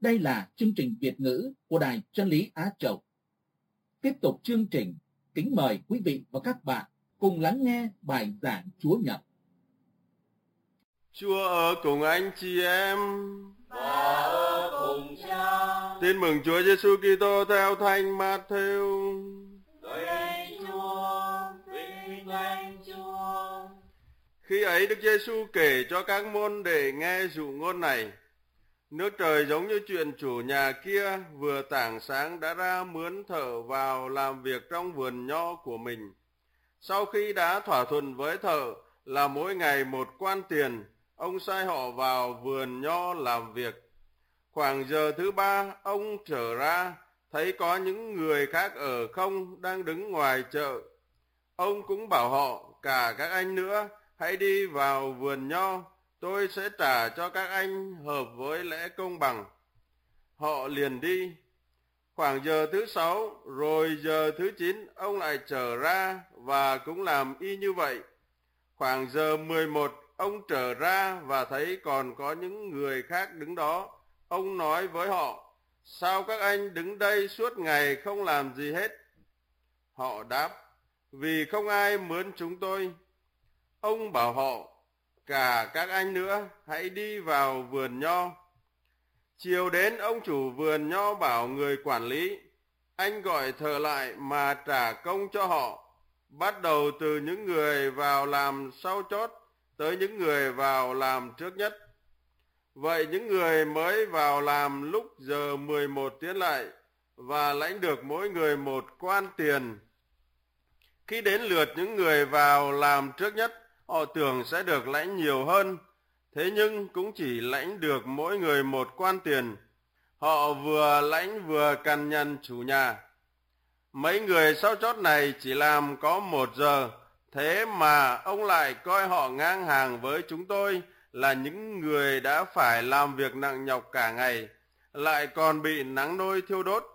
Đây là chương trình Việt ngữ của Đài Chân lý Á Châu. Tiếp tục chương trình, kính mời quý vị và các bạn cùng lắng nghe bài giảng Chúa Nhật. Chúa ở cùng anh chị em và ở cùng Cha. Tin mừng Chúa Giêsu Kitô theo Thánh Mát-thêu. Ngợi anh Chúa, vinh danh Chúa. Khi ấy Đức Giêsu kể cho các môn đệ nghe dụ ngôn này: nước trời giống như chuyện chủ nhà kia vừa tảng sáng đã ra mướn thợ vào làm việc trong vườn nho của mình. Sau khi đã thỏa thuận với thợ là mỗi ngày một quan tiền, ông sai họ vào vườn nho làm việc. Khoảng giờ thứ ba, ông trở ra, thấy có những người khác ở không đang đứng ngoài chợ. Ông cũng bảo họ, cả các anh nữa, hãy đi vào vườn nho, tôi sẽ trả cho các anh hợp với lẽ công bằng. Họ liền đi. Khoảng giờ thứ 6, rồi giờ thứ 9, ông lại trở ra và cũng làm y như vậy. Khoảng giờ 11, ông trở ra và thấy còn có những người khác đứng đó. Ông nói với họ, sao các anh đứng đây suốt ngày không làm gì hết? Họ đáp, vì không ai mướn chúng tôi. Ông bảo họ, cả các anh nữa, hãy đi vào vườn nho. Chiều đến, ông chủ vườn nho bảo người quản lý, anh gọi thợ lại mà trả công cho họ, bắt đầu từ những người vào làm sau chót tới những người vào làm trước nhất. Vậy những người mới vào làm lúc giờ 11 tiến lại và lãnh được mỗi người một quan tiền. Khi đến lượt những người vào làm trước nhất, họ tưởng sẽ được lãnh nhiều hơn, thế nhưng cũng chỉ lãnh được mỗi người một quan tiền. Họ vừa lãnh vừa cằn nhằn chủ nhà. Mấy người sau chót này chỉ làm có 1 giờ, thế mà ông lại coi họ ngang hàng với chúng tôi là những người đã phải làm việc nặng nhọc cả ngày, lại còn bị nắng nôi thiêu đốt.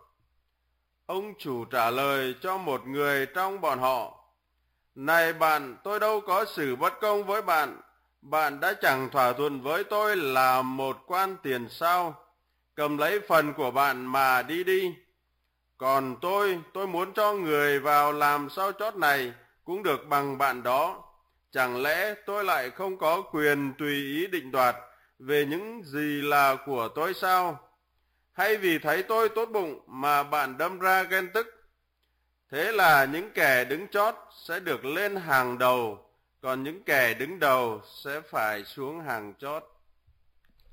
Ông chủ trả lời cho một người trong bọn họ, này bạn, tôi đâu có xử bất công với bạn. Bạn đã chẳng thỏa thuận với tôi là một quan tiền sao? Cầm lấy phần của bạn mà đi đi. Còn tôi muốn cho người vào làm sau chót này cũng được bằng bạn đó. Chẳng lẽ tôi lại không có quyền tùy ý định đoạt về những gì là của tôi sao? Hay vì thấy tôi tốt bụng mà bạn đâm ra ghen tức? Thế là những kẻ đứng chót sẽ được lên hàng đầu, còn những kẻ đứng đầu sẽ phải xuống hàng chót.